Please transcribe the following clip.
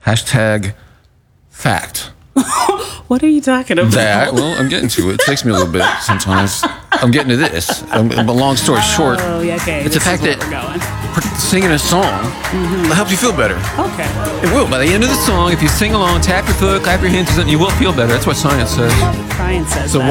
Hashtag fact. What are you talking about? Well, I'm getting to it. It takes me a little bit sometimes. I'm getting to this. But long story short, Oh, yeah, okay. it's the fact that singing a song helps you feel better. Okay. It will. By the end of the song, if you sing along, tap your foot, clap your hands, or something, you will feel better. That's what science says. Science says So that.